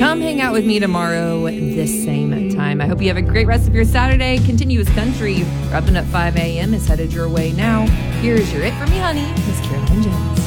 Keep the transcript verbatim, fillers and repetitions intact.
Come hang out with me tomorrow this same time. I hope you have a great rest of your Saturday. Continuous Country, wrapping up five a.m. is headed your way now. Here's your It For Me Honey, Miss Caroline Jones.